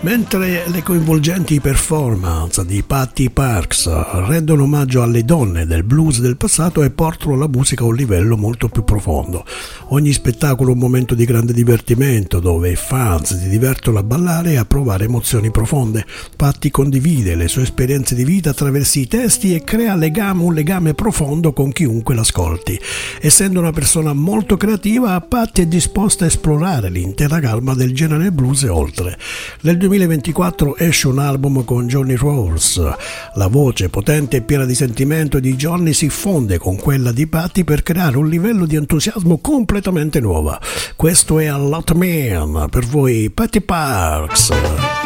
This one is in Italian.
Mentre le coinvolgenti performance di Patty Parks rendono omaggio alle donne del blues del passato e portano la musica a un livello molto più profondo. Ogni spettacolo è un momento di grande divertimento dove i fans si divertono a ballare e a provare emozioni profonde. Patty condivide le sue esperienze di vita attraverso i testi e crea un legame profondo con chiunque l'ascolti. Essendo una persona molto creativa, Patty è disposta a esplorare l'intera gamma del genere blues e oltre. Nel 2024 esce un album con Johnny Rawls. La voce potente e piena di sentimento di Johnny si fonde con quella di Patty per creare un livello di entusiasmo completamente nuovo. Questo è A Lot Man, per voi Patty Parks.